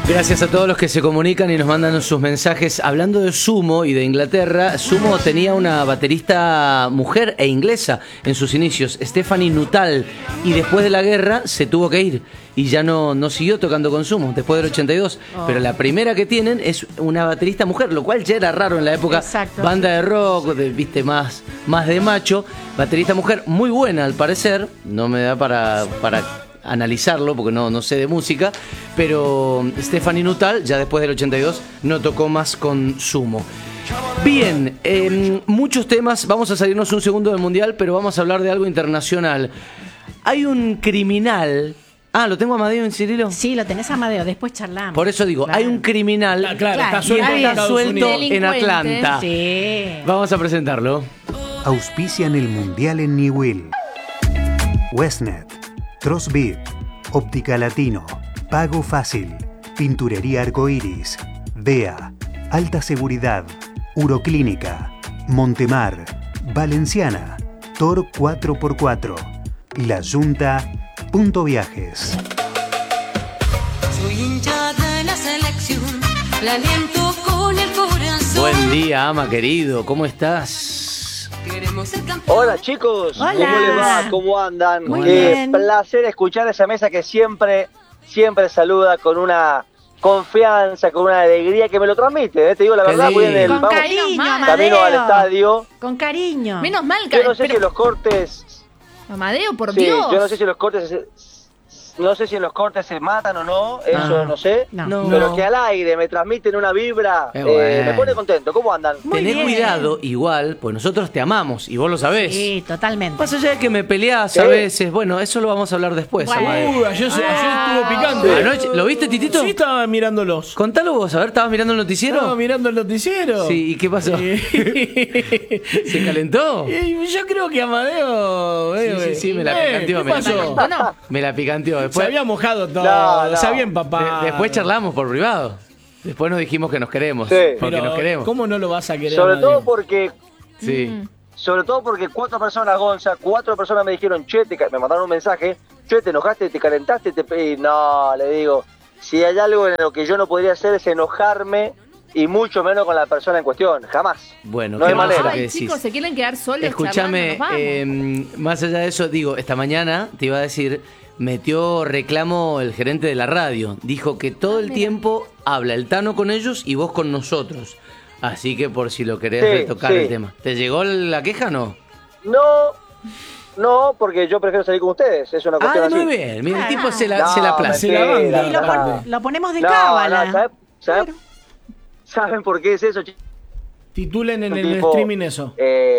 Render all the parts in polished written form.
Gracias a todos los que se comunican y nos mandan sus mensajes. Hablando de Sumo y de Inglaterra, Sumo tenía una baterista mujer e inglesa en sus inicios, Stephanie Nuttall, y después de la guerra se tuvo que ir y ya no siguió tocando con Sumo después del 82. Pero la primera que tienen es una baterista mujer, lo cual ya era raro en la época. Exacto. Banda de rock, viste, más de macho. Baterista mujer muy buena al parecer, no me da para analizarlo porque no sé de música, pero Stephanie Nuttall ya después del 82 no tocó más con Sumo. Bien, muchos temas, vamos a salirnos un segundo del mundial, pero vamos a hablar de algo internacional. Hay un criminal. ¿Lo tengo a Amadeo en Cirilo? Sí, lo tenés a Amadeo, después charlamos. Por eso digo, hay un criminal está suelto en Atlanta. Sí. Vamos a presentarlo. Auspician el Mundial en Newell. Westnet, Trustbeat, Óptica Latino, Pago Fácil, Pinturería Arcoiris, DEA, Alta Seguridad, Uroclínica, Montemar, Valenciana, Tor 4x4, La Junta, Punto Viajes. Soy hincha de la selección, la aliento con el corazón. Buen día, Ama querido, ¿cómo estás? Hola chicos, Hola. ¿Cómo les va? ¿Cómo andan? Muy Qué bien. placer escuchar esa mesa que siempre saluda con una confianza, con una alegría que me lo transmite. Te digo la Qué verdad, voy en el Con vamos, cariño, Amadeo. camino al estadio. Con cariño. Menos mal, Yo no sé pero- si los cortes, Amadeo, por sí, Dios. yo no sé si los cortes, no sé si en los cortes se matan o no, eso no sé. No. Pero que al aire me transmiten una vibra, Qué bueno. me pone contento. ¿Cómo andan? Muy Tené bien. cuidado, igual, pues nosotros te amamos y vos lo sabés. Sí, totalmente. Más allá de que me peleás Sí. a veces, bueno, eso lo vamos a hablar después, Bueno. Amadeo. Ayer estuvo picante. Anoche, ¿lo viste, Titito? Sí, estaba mirándolos. Contalo vos, a ver, ¿estabas mirando el noticiero? Estaba mirando el noticiero. Sí, ¿y qué pasó? ¿Se calentó? Yo creo que Amadeo. Sí, me la picanteó. ¿Qué Me la pasó? picanteó. Me la picanteó. Se Después, había mojado todo. No. Se había empapado. después charlamos por privado. Después nos dijimos que nos queremos. Sí. Porque Pero, nos queremos. ¿cómo no lo vas a querer? Sobre Amadeo? todo porque Sí. Sobre todo porque cuatro personas me dijeron, me mandaron un mensaje, te enojaste, te calentaste, y no, le digo, si hay algo en lo que yo no podría hacer es enojarme, y mucho menos con la persona en cuestión, jamás. Bueno, No qué hay más manera. lo que Ay, decís. chicos, se quieren quedar solos. Escúchame, charlando, nos vamos. más allá de eso, digo, esta mañana te iba a decir, metió reclamo el gerente de la radio. Dijo que todo el mira. tiempo habla el Tano con ellos y vos con nosotros. Así que por si lo querés Sí, retocar sí. el tema. ¿Te llegó la queja o no? No, porque yo prefiero salir con ustedes, es una cuestión así. Muy bien. Mira, el tipo se la No, plaza. Se la banca. Y lo, Claro. lo ponemos de No, cábala. no, ¿saben por qué es eso, chicos? Titulen en Un el tipo, streaming eso.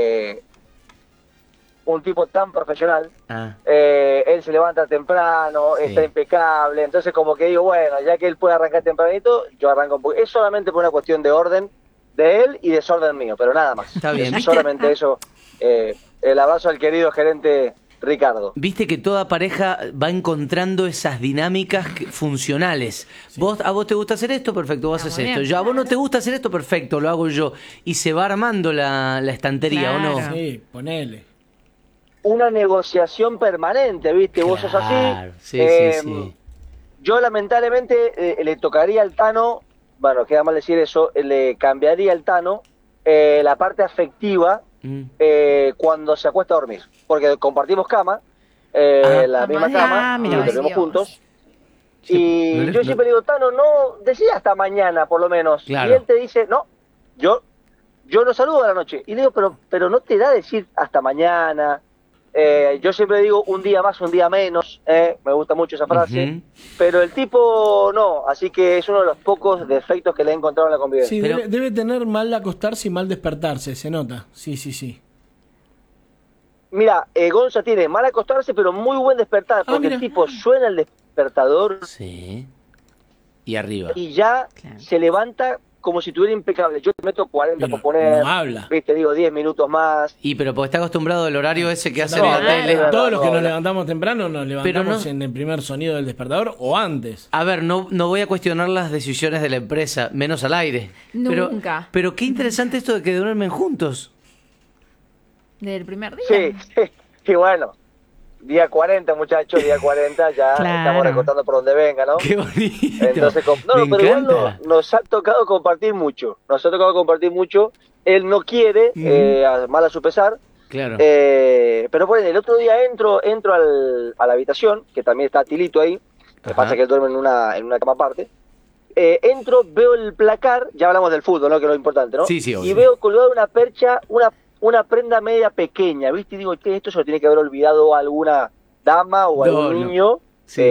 Un tipo tan profesional, Ah. él se levanta temprano, Sí. está impecable, entonces como que digo, bueno, ya que él puede arrancar tempranito, yo arranco un poco. Es solamente por una cuestión de orden de él y desorden mío, pero nada más. Está bien. Es ¿Viste? solamente eso. El abrazo al querido gerente Ricardo. Viste que toda pareja va encontrando esas dinámicas funcionales. A vos te gusta hacer esto, perfecto, vos haces muy esto. bien. Yo, a vos no te gusta hacer esto, perfecto, lo hago yo. Y se va armando la estantería, ¿o no? Claro. Sí, ponele. Una negociación permanente, ¿viste? Vos sos Claro, así. sí. Yo lamentablemente le tocaría al Tano, bueno, queda mal decir eso, le cambiaría al Tano la parte afectiva cuando se acuesta a dormir, porque compartimos cama, la misma Amadeo. cama, mira, y ay, dormimos Dios. juntos. Sí, Y no le- yo no- siempre digo, Tano, no, decía hasta mañana por lo menos. Claro. Y él te dice, no, yo no saludo a la noche. Y le digo, pero no te da decir hasta mañana. Yo siempre digo un día más, un día menos. Me gusta mucho esa frase. Ujú. Pero el tipo no, así que es uno de los pocos defectos que le he encontrado en la convivencia. Sí, Pero- debe tener mal acostarse y mal despertarse, se nota. Sí. Mira, Gonza tiene mal acostarse, pero muy buen despertar, porque mira. el tipo suena el despertador Sí. Y arriba. y ya Claro. se levanta como si estuviera impecable. Yo te meto 40 Pero por poner, no habla. viste, digo 10 minutos más. Pero porque está acostumbrado al horario ese que hace en No, la no, tele. no, Todos los que no, nos no. levantamos temprano nos levantamos no- en el primer sonido del despertador o antes. A ver, no voy a cuestionar las decisiones de la empresa, menos al aire. Nunca. Pero qué interesante esto de que duermen juntos. Del primer día. Sí, sí, y bueno. día 40, muchachos, día 40, ya Claro. estamos recortando por donde venga, ¿no? Qué bonito. Entonces, Me pero igual encanta. nos ha tocado compartir mucho. Él no quiere, mal a su pesar. Claro. Pero bueno, el otro día entro a la habitación, que también está Tilito ahí. Lo que Ajá. pasa es que él duerme en una cama aparte. Entro, veo el placar, ya hablamos del fútbol, ¿no? Que es lo importante, ¿no? Sí, sí, obvio. Y veo colgada una percha, una prenda media pequeña, ¿viste? Y digo, che, esto se lo tiene que haber olvidado alguna dama o algún No. niño. Sí.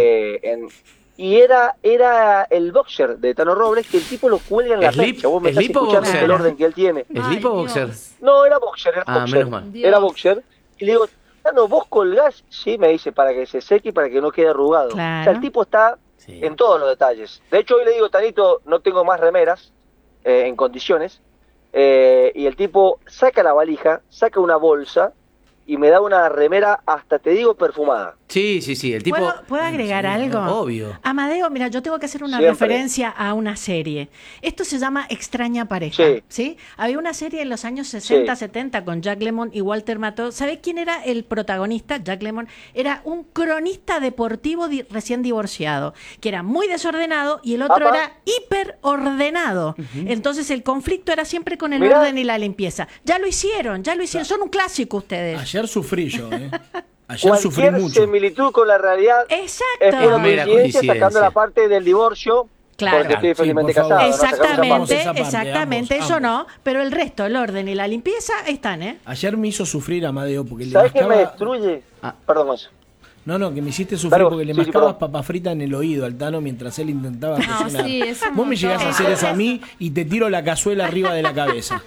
Y era el boxer de Tano Robles, que el tipo lo cuelga en la ¿Slip? percha. Vos me estás ¿Slip o escuchando boxer? el orden que él tiene. ¿Slip o boxer? Dios. No, era boxer, Menos mal. Dios. Era boxer. Y le digo, Tano, ¿vos colgás? Sí, me dice, para que se seque y para que no quede arrugado. Claro. O sea, el tipo está Sí. en todos los detalles. De hecho, hoy le digo, Tanito, no tengo más remeras en condiciones. Y el tipo saca la valija, saca una bolsa y me da una remera, hasta te digo, perfumada. Sí, el tipo... ¿Puedo agregar algo? Obvio. Amadeo, mira, yo tengo que hacer una Siempre. referencia a una serie. Esto se llama Extraña Pareja. Sí. ¿Sí? Había una serie en los años 60, Sí. 70 con Jack Lemmon y Walter Matthau. ¿Sabe quién era el protagonista? Jack Lemmon era un cronista deportivo recién divorciado, que era muy desordenado y el otro Apa. era hiperordenado. Entonces el conflicto era siempre con el Mirá. orden y la limpieza. Ya lo hicieron. Son un clásico ustedes. Ayer sufrí yo, Ayer sufrí Cualquier mucho. similitud con la realidad es Exacto. pura Mera coincidencia, coincidencia. sacando la parte del divorcio, Claro. porque estoy Sí, felizmente por favor. casado. ¿no? Sacamos esa Exactamente, parte. esa parte, exactamente, ambos, eso ambos. no, pero el resto, el orden y la limpieza están, ¿eh? Ayer me hizo sufrir Amadeo porque le ¿Sabes qué me mascaba... destruye? Ah. Perdón, Gonzo. No, que me hiciste sufrir Claro, porque le sí, sí, mascabas perdón. papa frita en el oído al Tano mientras él intentaba No, cocinar. sí, es un Vos me llegás a montón. hacer eso a mí y te tiro la cazuela arriba de la cabeza.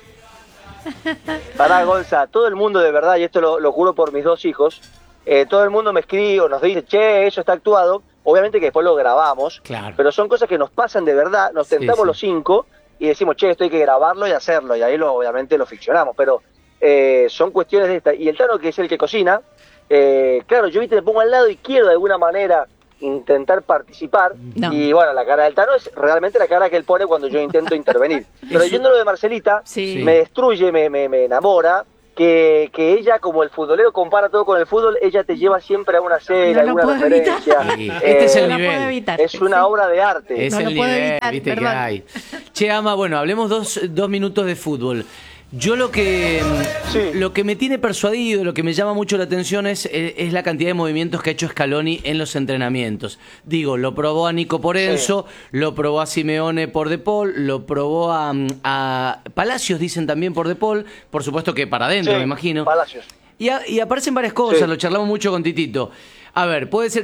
Pará, Gonza, todo el mundo de verdad, y esto lo juro por mis dos hijos, todo el mundo me escribe o nos dice, che, eso está actuado. Obviamente que después lo grabamos, Claro. pero son cosas que nos pasan de verdad, nos Sí, sentamos sí. los 5 y decimos, che, esto hay que grabarlo y hacerlo, y ahí obviamente lo ficcionamos, pero son cuestiones de esta. Y el Tano, que es el que cocina, claro, yo viste, me pongo al lado y quiero de alguna manera intentar participar, No. y bueno, la cara del Tano es realmente la cara que él pone cuando yo intento intervenir. Pero yendo lo de Marcelita, Sí. me destruye, me enamora, que ella, como el futbolero compara todo con el fútbol, ella te lleva siempre a una serie, No lo alguna puedo referencia. evitar. Sí, este es el No lo nivel. puedo evitar. Es una obra de arte. Es No el lo puedo nivel, evitar, viste que perdón. hay. Che, Ama, bueno, hablemos dos minutos de fútbol. Yo lo que me tiene persuadido, lo que me llama mucho la atención es la cantidad de movimientos que ha hecho Scaloni en los entrenamientos. Digo, lo probó a Nico Porenzo, lo probó a Simeone por De Paul, lo probó a Palacios, dicen también por De Paul, por supuesto que para adentro, Sí, me imagino. Palacios. Y aparecen varias cosas, Sí. lo charlamos mucho con Titito. A ver, puede ser